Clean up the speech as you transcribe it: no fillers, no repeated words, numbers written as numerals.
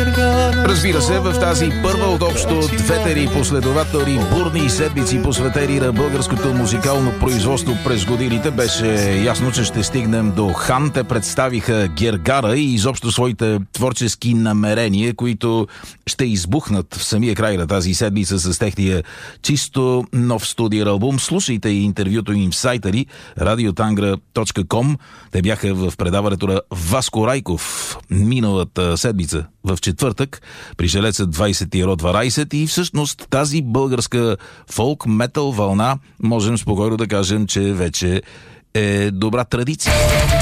Разбира се, в тази първа от общо две последователни бурни седмици, посветени на българското музикално производство през годините, беше ясно, че ще стигнем до Хан. Те представиха Гергара и изобщо своите творчески намерения, които ще избухнат в самия край на тази седмица с техния чисто нов студиен албум. Слушайте и интервюто им в сайта ни radiotangра.com. Те бяха в предаването на Васко Райков миналата седмица, в четвъртък, при Желеца 20-12 и всъщност тази българска фолк-метал вълна можем спокойно да кажем, че вече е добра традиция.